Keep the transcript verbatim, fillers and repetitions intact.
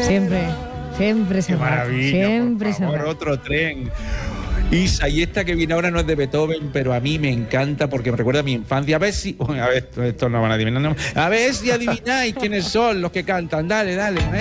Siempre, siempre se Qué marcha, maravilla, siempre por se favor, marcha. otro tren. Isa, y esta que viene ahora no es de Beethoven, pero a mí me encanta porque me recuerda a mi infancia. A ver si... A ver, esto, esto no van a adivinar. No. A ver si adivináis quiénes son los que cantan. Dale, dale.